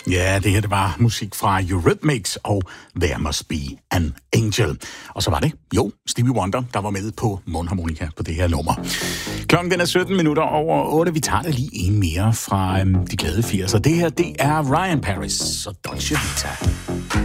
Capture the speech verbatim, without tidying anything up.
Ja, det her det var musik fra Eurythmics og There Must Be an Angel. Og så var det, jo, Stevie Wonder, der var med på mundharmonika på det her nummer. Klokken den er sytten minutter over otte. Vi tager da lige en mere fra øhm, de glade firsere. Det her, det er Ryan Paris og Dolce Vita.